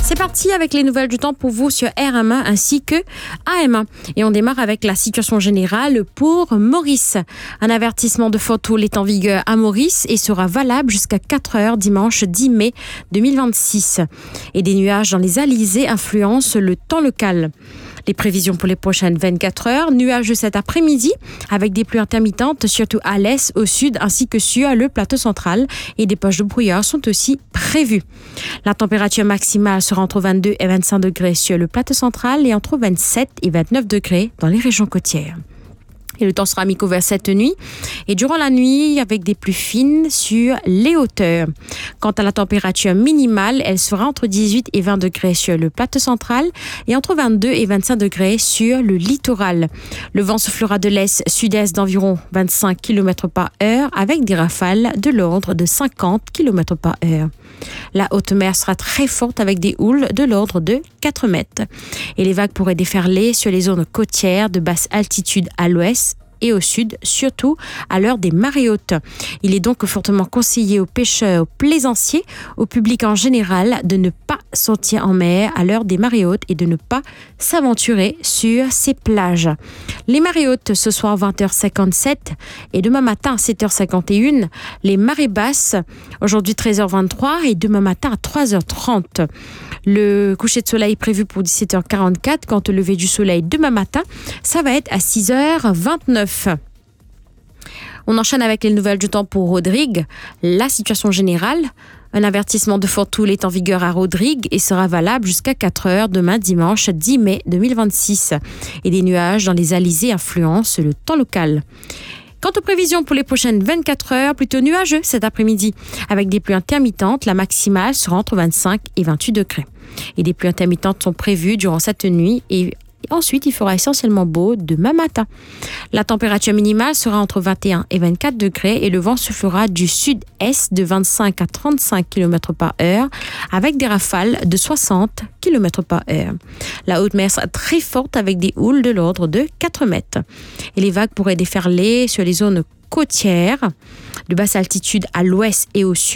C'est parti avec les nouvelles du temps pour vous sur RM1 ainsi que AM1. Et on démarre avec la situation générale pour Maurice. Un avertissement de fort tôle est en vigueur à Maurice et sera valable jusqu'à 4 heures dimanche 10 mai 2026. Et des nuages dans les alizés influencent le temps local. Les prévisions pour les prochaines 24 heures, nuages cet après-midi avec des pluies intermittentes, surtout à l'est, au sud ainsi que sur le plateau central, et des poches de brouillard sont aussi prévues. La température maximale sera entre 22 et 25 degrés sur le plateau central et entre 27 et 29 degrés dans les régions côtières. Et le temps sera mi-couvert cette nuit et durant la nuit avec des pluies fines sur les hauteurs. Quant à la température minimale, elle sera entre 18 et 20 degrés sur le plateau central et entre 22 et 25 degrés sur le littoral. Le vent soufflera de l'est-sud-est d'environ 25 km par heure avec des rafales de l'ordre de 50 km par heure. La haute mer sera très forte avec des houles de l'ordre de 4 mètres. Et les vagues pourraient déferler sur les zones côtières de basse altitude à l'ouest et au sud, surtout à l'heure des marées hautes. Il est donc fortement conseillé aux pêcheurs, aux plaisanciers, au public en général de ne pas sortir en mer à l'heure des marées hautes et de ne pas s'aventurer sur ces plages. Les marées hautes ce soir 20h57 et demain matin 7h51. Les marées basses aujourd'hui 13h23 et demain matin à 3h30. Le coucher de soleil prévu pour 17h44. Quant au lever du soleil demain matin, ça va être à 6h29. On enchaîne avec les nouvelles du temps pour Rodrigue. La situation générale. Un avertissement de fort tôle est en vigueur à Rodrigue et sera valable jusqu'à 4 heures demain dimanche 10 mai 2026. Et des nuages dans les alizés influencent le temps local. Quant aux prévisions pour les prochaines 24 heures, plutôt nuageux cet après-midi. Avec des pluies intermittentes, la maximale sera entre 25 et 28 degrés. Et des pluies intermittentes sont prévues durant cette nuit et ensuite il fera essentiellement beau demain matin. La température minimale sera entre 21 et 24 degrés et le vent soufflera du sud-est de 25 à 35 km par heure avec des rafales de 60 km par heure. La haute mer sera très forte avec des houles de l'ordre de 4 mètres. Et les vagues pourraient déferler sur les zones côtières de basse altitude à l'ouest et au sud